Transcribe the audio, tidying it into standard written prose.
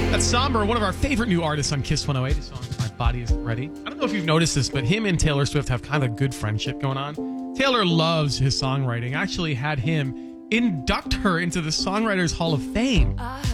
That's Somber, one of our favorite new artists on Kiss 108. His song, My Body Isn't Ready. I don't know if you've noticed this, but him and Taylor Swift have kind of a good friendship going on. Taylor loves his songwriting. Actually had him induct her into the Songwriters Hall of Fame.